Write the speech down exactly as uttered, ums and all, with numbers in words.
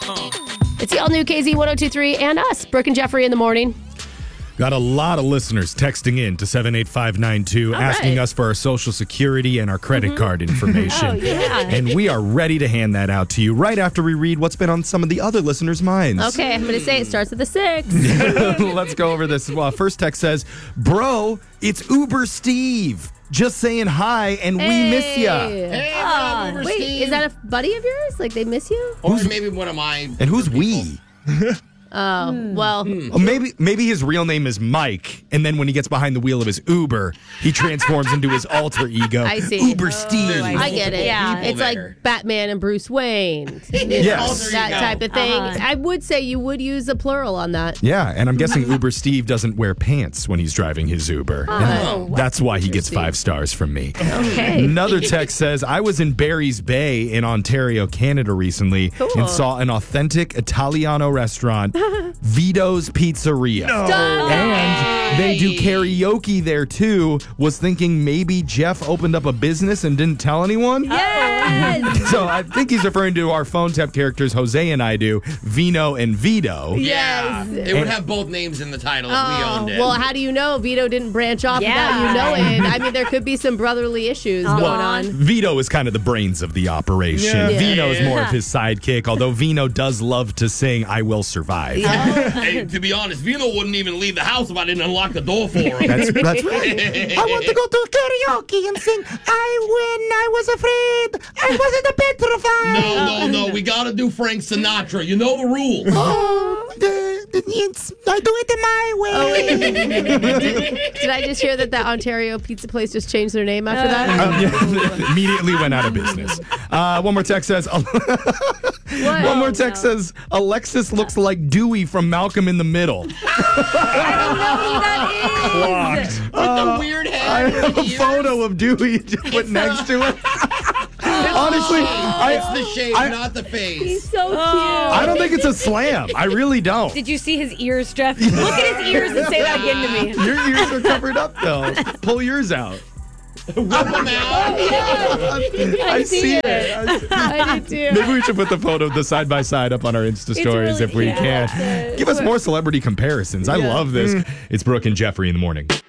It's the all-new K Z one oh two three and us, Brooke and Jeffrey in the morning. Got a lot of listeners texting in to seven eight five nine two All asking right. us for our social security and our credit Mm-hmm. card information. Oh, yeah. And we are ready to hand that out to you right after we read what's been on some of the other listeners' minds. Okay, I'm going to say it starts with a six. Let's go over this. Well, first text says, bro, it's Uber Steve. Just saying hi and we miss ya. Hey, what Ah, up, Uber wait, Steve? is that a buddy of yours? Like they miss you? Or maybe one of my... And who's we? Oh, well. Oh, maybe maybe his real name is Mike, and then when he gets behind the wheel of his Uber, he transforms into his alter ego. I see. Uber Steve. I get it. Yeah. It's like there. Batman and Bruce Wayne. Yes. That go. type of thing. Uh-huh. I would say you would use a plural on that. Yeah, and I'm guessing Uber Steve doesn't wear pants when he's driving his Uber. Oh, And that's why he gets five stars from me. Okay. Another text says, I was in Barry's Bay in Ontario, Canada recently Cool. and saw an authentic Italiano restaurant, Vito's Pizzeria. Stop And they do karaoke there too. Was thinking maybe Jeff opened up a business and didn't tell anyone. Yes. So I think he's referring to our phone tap characters, Jose and I do, Vino and Vito. Yeah. Yes. It would have both names in the title if we Oh, owned it. well, how do you know Vito didn't branch off Yeah. without you knowing? I mean, there could be some brotherly issues going on. Vito is kind of the brains of the operation. Yeah. Vino is more Yeah. of his sidekick, although Vino does love to sing I Will Survive. Hey, to be honest, Vino wouldn't even leave the house if I didn't unlock the door for him. That's, that's right. I want to go to karaoke and sing I When I Was Afraid I Wasn't Petrified. No, no, no. We got to do Frank Sinatra. You know the rules. Oh, the, the, it's, I do it my way. Oh, wait. Did I just hear that that Ontario pizza place just changed their name after that? Um, yeah, immediately went out of business. Uh, one more text says, one more text says, Alexis looks like Dewey from Malcolm in the Middle. That is. With the weird head. I have a and ears. photo of Dewey to put next to it. Honestly, I, It's the shape, I- not the face. He's so cute. I don't think it's a slam. I really don't. Did you see his ears, Jeff? Look at his ears and say that again to me. Your ears are covered up, though. Pull yours out. Whip them out. I see it. I did too. Maybe we should put the photo of the side by side up on our Insta stories really if we cute. can. Give us more celebrity comparisons. I love this. It's Brooke and Jeffrey in the morning.